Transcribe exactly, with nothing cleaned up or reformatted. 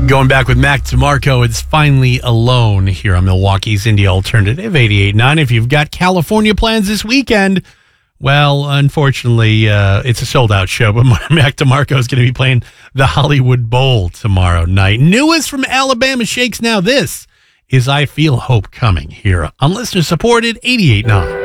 Going back with Mac DeMarco, it's finally alone here on Milwaukee's Indie Alternative eighty-eight point nine. If you've got California plans this weekend, well, unfortunately, uh, it's a sold-out show, but Mac DeMarco is going to be playing the Hollywood Bowl tomorrow night. Newest from Alabama Shakes Now. This is I Feel Hope Coming here on listener-supported eighty-eight point nine.